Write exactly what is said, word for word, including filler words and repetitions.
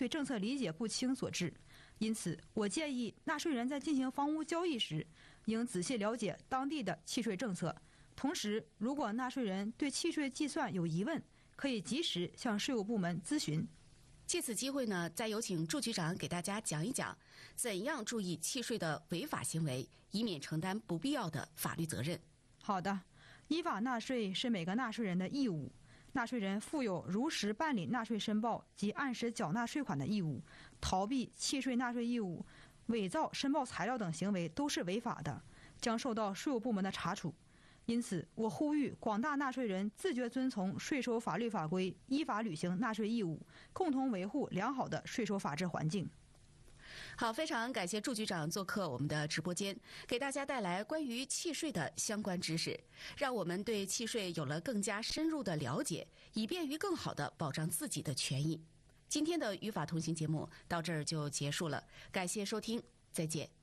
对政策理解不清所致。因此，我建议纳税人在进行房屋交易时，应仔细了解当地的契税政策。同时，如果纳税人对契税计算有疑问，可以及时向税务部门咨询。 借此机会呢，再有请祝局长给大家讲一讲，怎样注意契税的违法行为，以免承担不必要的法律责任。 好的，依法纳税是每个纳税人的义务，纳税人负有如实办理纳税申报及按时缴纳税款的义务。逃避契税纳税义务、伪造申报材料等行为都是违法的，将受到税务部门的查处。因此，我呼吁广大纳税人自觉遵从税收法律法规，依法履行纳税义务，共同维护良好的税收法治环境。 好，非常感谢祝局长做客我们的直播间，给大家带来关于契税的相关知识，让我们对契税有了更加深入的了解，以便于更好地保障自己的权益。今天的与法同行节目到这儿就结束了，感谢收听，再见。